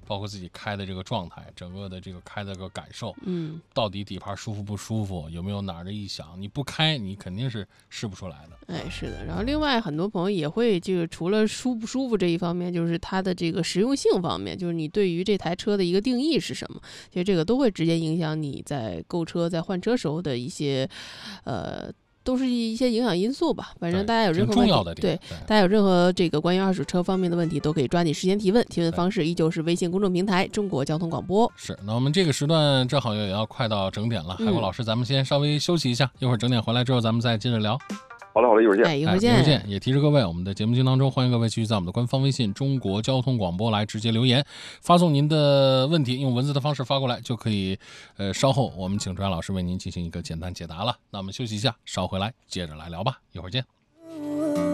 包括自己开的这个状态，整个的这个开的个感受，到底底盘舒服不舒服，有没有哪儿的异响？你不开，你肯定是试不出来的。 哎，是的。然后另外很多朋友也会这个除了舒不舒服这一方面，就是它的这个实用性方面，就是你对于这台车的一个定义是什么？其实这个都会直接影响你在购车、在换车时候的一些，都是一些影响因素吧。反正大家有任何问题，对大家有任何这个关于二手车方面的问题，都可以抓紧时间提问。提问方式依旧是微信公众平台中国交通广播。 是，那我们这个时段正好也要快到整点了，海国老师，咱们先稍微休息一下，一会儿整点回来之后，咱们再接着聊。 好的，一会儿见。 一会儿见。 也提示各位，我们的节目当中，欢迎各位继续在我们的官方微信中国交通广播来直接留言，发送您的问题，用文字的方式发过来就可以。稍后我们请专业老师为您进行一个简单解答了。那我们休息一下，稍回来接着来聊吧，一会儿见。